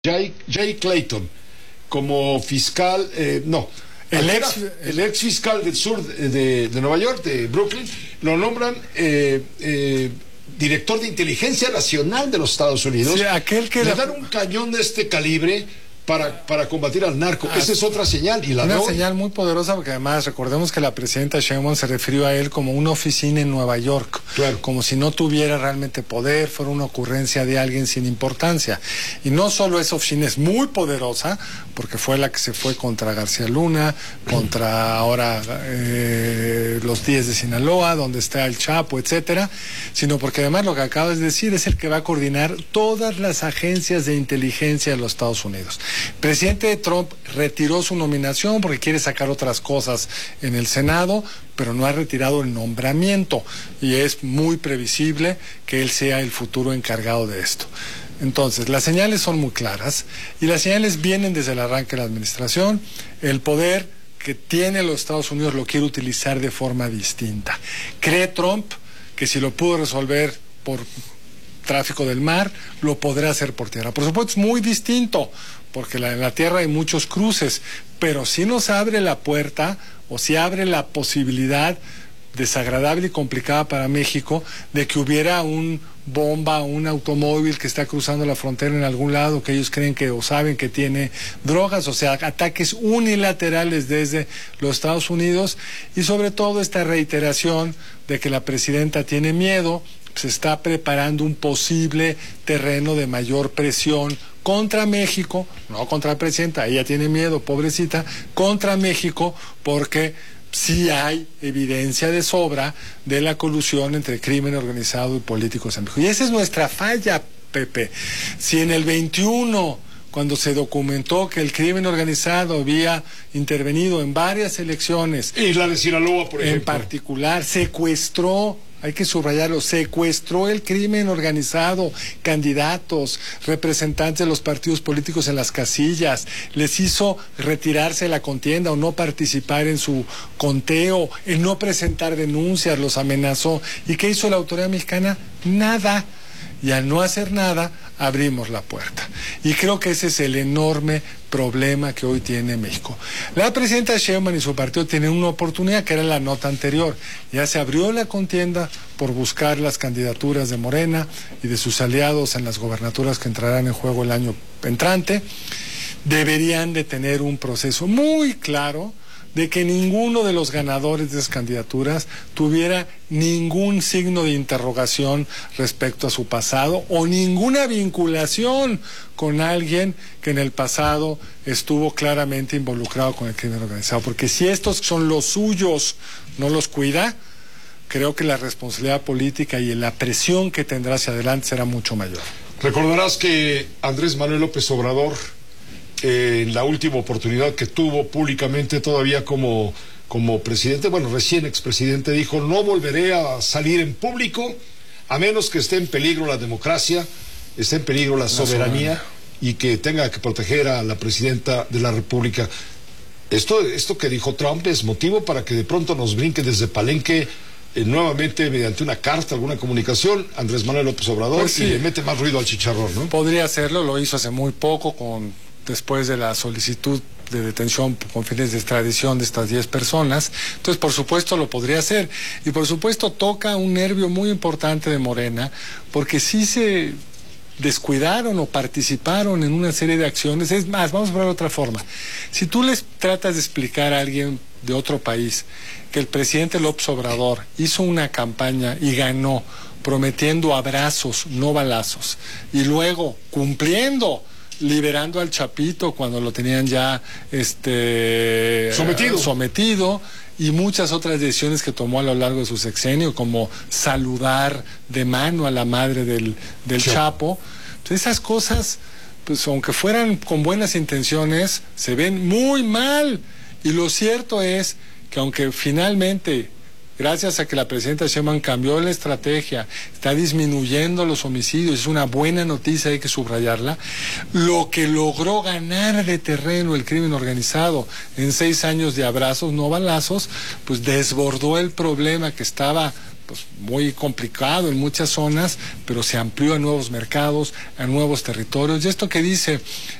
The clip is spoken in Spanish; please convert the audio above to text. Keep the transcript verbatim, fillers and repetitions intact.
Jay, Jay Clayton como fiscal, eh, no, el ex, el ex fiscal del sur de, de Nueva York, de Brooklyn, lo nombran eh, eh, director de inteligencia nacional de los Estados Unidos. Sí, aquel que le la... dan un cañón de este calibre para, para combatir al narco. Ah, esa es otra señal. Y la una no... señal muy poderosa, porque además recordemos que la presidenta Sheinbaum se refirió a él como una oficina en Nueva York, claro, como si no tuviera realmente poder, fuera una ocurrencia de alguien sin importancia. Y no solo esa oficina es muy poderosa, porque fue la que se fue contra García Luna, contra ahora eh, los diez de Sinaloa, donde está el Chapo, etcétera, sino porque además lo que acabas de decir es el que va a coordinar todas las agencias de inteligencia de los Estados Unidos. El presidente Trump retiró su nominación porque quiere sacar otras cosas en el Senado, pero no ha retirado el nombramiento, y es muy previsible que él sea el futuro encargado de esto. Entonces, las señales son muy claras, y las señales vienen desde el arranque de la administración. El poder que tiene los Estados Unidos lo quiere utilizar de forma distinta. Cree Trump que si lo pudo resolver por tráfico del mar, lo podrá hacer por tierra. Por supuesto, es muy distinto, porque en la tierra hay muchos cruces, pero sí nos abre la puerta, o sí abre la posibilidad desagradable y complicada para México de que hubiera un bomba, un automóvil que está cruzando la frontera en algún lado, que ellos creen que o saben que tiene drogas, o sea, ataques unilaterales desde los Estados Unidos, y sobre todo esta reiteración de que la presidenta tiene miedo. Se está preparando un posible terreno de mayor presión contra México, no contra la presidenta, ella tiene miedo, pobrecita, contra México, porque sí hay evidencia de sobra de la colusión entre crimen organizado y políticos en México. Y esa es nuestra falla, Pepe. Si en el veintiuno, cuando se documentó que el crimen organizado había intervenido en varias elecciones, y la de Sinaloa, por ejemplo, en particular, secuestró, hay que subrayarlo, secuestró el crimen organizado, candidatos, representantes de los partidos políticos en las casillas, les hizo retirarse de la contienda o no participar en su conteo, en no presentar denuncias, los amenazó. ¿Y qué hizo la autoridad mexicana? Nada. Y al no hacer nada, abrimos la puerta. Y creo que ese es el enorme problema que hoy tiene México. La presidenta Sheinbaum y su partido tienen una oportunidad, que era la nota anterior. Ya se abrió la contienda por buscar las candidaturas de Morena y de sus aliados en las gobernaturas que entrarán en juego el año entrante. Deberían de tener un proceso muy claro de que ninguno de los ganadores de esas candidaturas tuviera ningún signo de interrogación respecto a su pasado o ninguna vinculación con alguien que en el pasado estuvo claramente involucrado con el crimen organizado. Porque si estos son los suyos, no los cuida, creo que la responsabilidad política y la presión que tendrá hacia adelante será mucho mayor. Recordarás que Andrés Manuel López Obrador, en eh, la última oportunidad que tuvo públicamente todavía como, como presidente, bueno, recién expresidente, dijo: no volveré a salir en público a menos que esté en peligro la democracia, esté en peligro la soberanía y que tenga que proteger a la presidenta de la República. Esto, esto que dijo Trump es motivo para que de pronto nos brinque desde Palenque eh, nuevamente mediante una carta, alguna comunicación, Andrés Manuel López Obrador, pues sí, y le mete más ruido al chicharrón, ¿no? Podría hacerlo, lo hizo hace muy poco con... después de la solicitud de detención con fines de extradición de estas diez personas. Entonces, por supuesto, lo podría hacer. Y por supuesto, toca un nervio muy importante de Morena, porque sí se descuidaron o participaron en una serie de acciones. Es más, vamos a ver de otra forma. Si tú les tratas de explicar a alguien de otro país que el presidente López Obrador hizo una campaña y ganó prometiendo abrazos, no balazos, y luego cumpliendo, liberando al Chapito cuando lo tenían ya este sometido. sometido y muchas otras decisiones que tomó a lo largo de su sexenio, como saludar de mano a la madre del, del sí. Chapo. Entonces, esas cosas, pues aunque fueran con buenas intenciones, se ven muy mal. Y lo cierto es que aunque finalmente, gracias a que la presidenta Sheinbaum cambió la estrategia, está disminuyendo los homicidios, es una buena noticia, hay que subrayarla, lo que logró ganar de terreno el crimen organizado en seis años de abrazos, no balazos, pues desbordó el problema que estaba pues muy complicado en muchas zonas, pero se amplió a nuevos mercados, a nuevos territorios. Y esto que dice